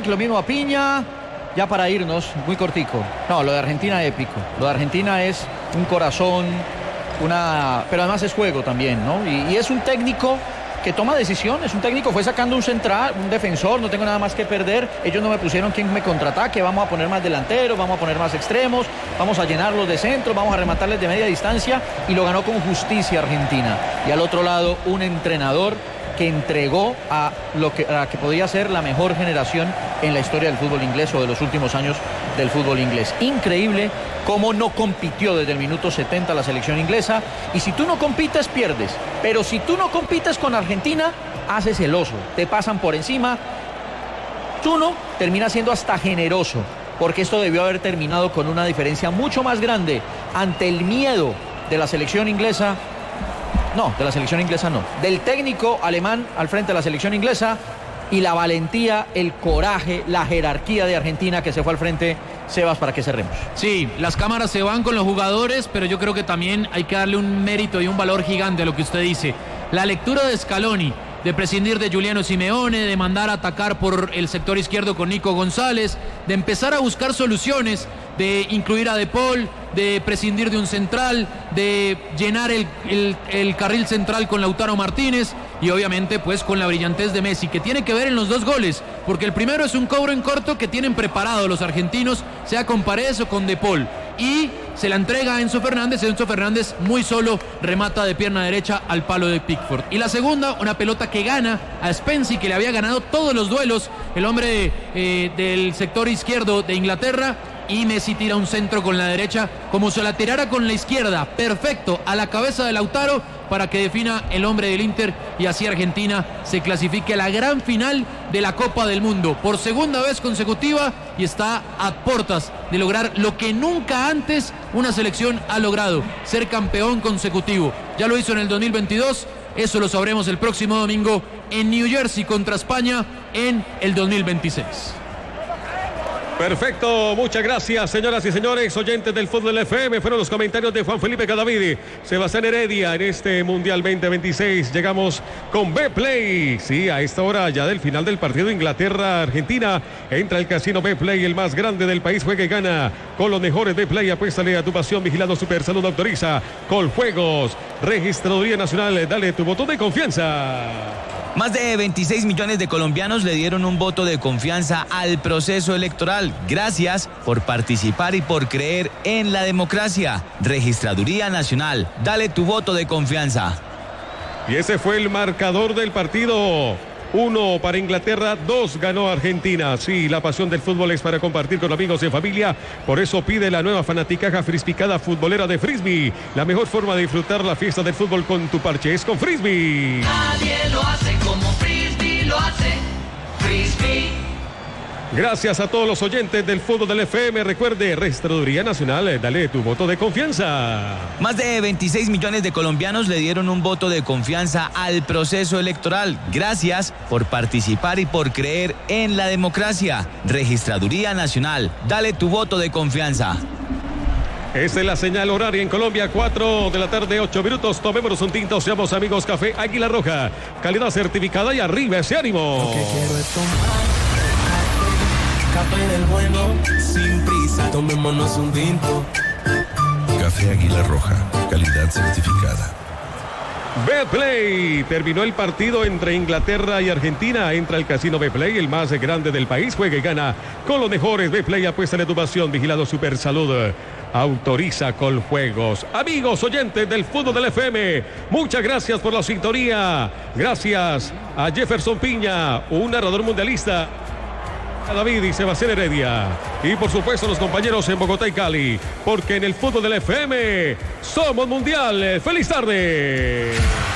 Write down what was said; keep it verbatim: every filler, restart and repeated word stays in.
Gignac, lo mismo a Piña. Ya para irnos, muy cortico. No, lo de Argentina épico. Lo de Argentina es un corazón, una... pero además es juego también, ¿no? Y, y es un técnico que toma decisiones. Un técnico fue sacando un central, un defensor, no tengo nada más que perder. Ellos no me pusieron quien me contraataque, vamos a poner más delanteros, vamos a poner más extremos, vamos a llenarlos de centro, vamos a rematarles de media distancia, y lo ganó con justicia Argentina. Y al otro lado, un entrenador que entregó a lo que, a que podía ser la mejor generación en la historia del fútbol inglés o de los últimos años del fútbol inglés. Increíble cómo no compitió desde el minuto setenta la selección inglesa. Y si tú no compites, pierdes. Pero si tú no compites con Argentina, haces el oso. Te pasan por encima. Tú no, termina siendo hasta generoso, porque esto debió haber terminado con una diferencia mucho más grande ante el miedo de la selección inglesa. No, de la selección inglesa no. Del técnico alemán al frente de la selección inglesa, y la valentía, el coraje, la jerarquía de Argentina que se fue al frente. Sebas, para que cerremos. Sí, las cámaras se van con los jugadores, pero yo creo que también hay que darle un mérito y un valor gigante a lo que usted dice. La lectura de Scaloni, de prescindir de Giuliano Simeone, de mandar a atacar por el sector izquierdo con Nico González, de empezar a buscar soluciones, de incluir a De Paul, de prescindir de un central, de llenar el, el, el carril central con Lautaro Martínez, y obviamente pues con la brillantez de Messi, que tiene que ver en los dos goles, porque el primero es un cobro en corto que tienen preparado los argentinos, sea con Paredes o con De Paul, y se la entrega a Enzo Fernández. Enzo Fernández muy solo remata de pierna derecha al palo de Pickford. Y la segunda, una pelota que gana a Spencer, que le había ganado todos los duelos, el hombre eh, del sector izquierdo de Inglaterra, y Messi tira un centro con la derecha, como se la tirara con la izquierda, perfecto, a la cabeza de Lautaro, para que defina el hombre del Inter, y así Argentina se clasifique a la gran final de la Copa del Mundo por segunda vez consecutiva, y está a puertas de lograr lo que nunca antes una selección ha logrado, ser campeón consecutivo. Ya lo hizo en el dos mil veintidós, eso lo sabremos el próximo domingo en New Jersey contra España en el dos mil veintiséis. Perfecto, muchas gracias, señoras y señores, oyentes del Fútbol F M. Fueron los comentarios de Juan Felipe Cadavid, Sebastián Heredia en este Mundial veinte veintiséis. Llegamos con B-Play. Sí, a esta hora ya del final del partido Inglaterra-Argentina, entra el casino B-Play, el más grande del país. Juega y gana con los mejores B-Play. Apuéstale a tu pasión. Vigilado Super Salud, autoriza Coljuegos, Registraduría Nacional. Dale tu voto de confianza. Más de veintiséis millones de colombianos le dieron un voto de confianza al proceso electoral. Gracias por participar y por creer en la democracia. Registraduría Nacional, dale tu voto de confianza. Y ese fue el marcador del partido. Uno para Inglaterra, dos ganó Argentina. Sí, la pasión del fútbol es para compartir con amigos y familia. Por eso pide la nueva fanaticaja Frisbicada futbolera de Frisbee. La mejor forma de disfrutar la fiesta del fútbol con tu parche es con Frisbee. Nadie lo hace como Frisbee lo hace. Frisbee. Gracias a todos los oyentes del Fútbol del F M. Recuerde, Registraduría Nacional, dale tu voto de confianza. Más de veintiséis millones de colombianos le dieron un voto de confianza al proceso electoral. Gracias por participar y por creer en la democracia. Registraduría Nacional, dale tu voto de confianza. Esta es la señal horaria en Colombia, cuatro de la tarde, ocho minutos. Tomémonos un tinto, seamos amigos. Café Águila Roja, calidad certificada, y arriba ese ánimo. Lo que quiero es tomar café del bueno, sin prisa, tomémonos un tinto. Café Águila Roja, calidad certificada. B-Play, terminó el partido entre Inglaterra y Argentina. Entra el casino B-Play, el más grande del país. Juega y gana con los mejores. B-Play, apuesta en tu pasión. Vigilado Super Salud, autoriza Coljuegos. Amigos oyentes del Fútbol del F M, muchas gracias por la sintonía. Gracias a Jefferson Piña, un narrador mundialista, David y Sebastián Heredia, y por supuesto los compañeros en Bogotá y Cali, porque en el Fútbol del F M somos mundial. ¡Feliz tarde!